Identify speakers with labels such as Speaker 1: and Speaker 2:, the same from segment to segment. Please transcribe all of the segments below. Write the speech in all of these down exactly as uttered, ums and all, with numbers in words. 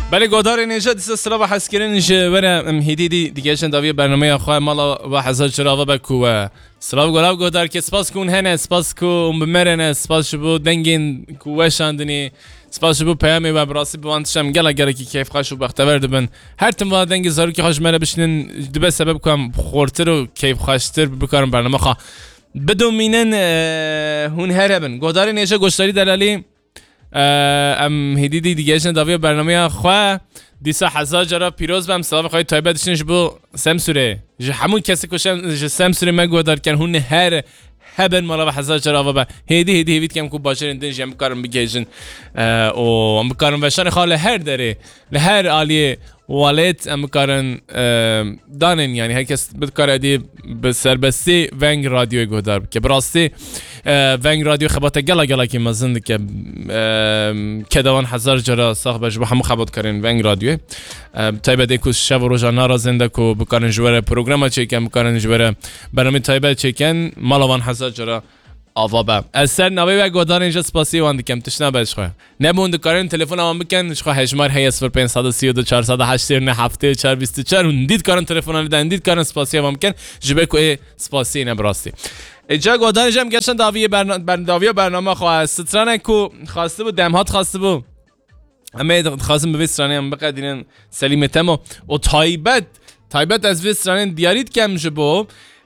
Speaker 1: بله گودار نیجا دیسه سلام حسکرین نیجا برم هیدی دی دیگه چند داوی برنامه آخواه مالا و حضر چراوه بکوه سلام گلاب گودار که سپاس کن هنه سپاس کن بمرنه سپاس شبو دنگین کوه شاندنی سپاس شبو پیامی و براسی بوانتشم گلا گلا که کیف خوش و بختور دبن هر تم و دنگی زارو که خوش مره بشنین دبه سبب کنم خورتر و کیف خوشتر بکارم برنامه خواه بدون مینن هون هربن گودار نیجا گوشتاری دلالی ام هدی دی دیگه چند داوی برنامه خواه دیسا هزار جرا پیروز بم سلام خواهی تایبتشنش بو سمسوره جه همون کسی کشم جه سمسوره مگو دار کن هون هر هبن مالا و هزار جرا و با هدی هدی هیوید کم کو باشر اندن جه مکارم بگیجن و ام بکارم وشان خواله هر داره لهر آلیه والد ام بکارن دانن یعنی هر کس بکاره دی به سربستی ونگ رادیو گودار که براستی ونگ رادیو خباته گلا گلا که مزند که کدوان هزار جرا ساخت بچه با همون خبات کردن ونگ رادیو تایبه دیکوس شب و روزانه را زنده کو بکارن جوره پروگرام چیکن بکارن جوره برنامه تایبه چیکن مالوان هزار جرا آوا با از سر نوی و گودار اینجا سپاسی واند کم تشنه بهش خواه نموند کارن تلفن هم بکن شخو هشمار هی صفر پنج سه دو چهار هشت نه هفت چهار بیست چهار اندید کارن تلفن هم دندید کارن سپاسی هم بکن جبه کو سپاسی نه براستی اینجا گودار جم گشتن داوی برنامه داوی برنامه خواه سترانه کو خواسته بود دمهات خواسته بود همه خواستم به وسترانه هم بقدرین سلیم تمو و تایبت تایبت از وسترانه دیارید کم جبو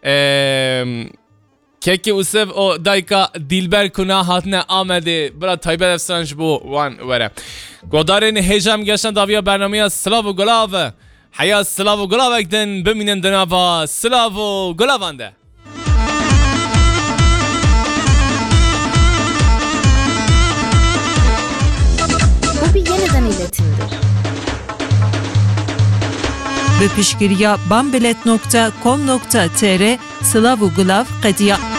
Speaker 1: که که اوسف او دایکا دیلبر کنا هاتنه آمده برای تایبت افسرانش بو وان وره گودارین هیجم گشتن داویا برنامه ها سلاو و گلاو حیا سلاو و گلاو اکدن بمینن دناوا سلاو و گلاوانده
Speaker 2: bu bir yeniden iletimdir.
Speaker 3: Ve pişkiriya bambelet nokta com nokta tr Slavu Glav Kadia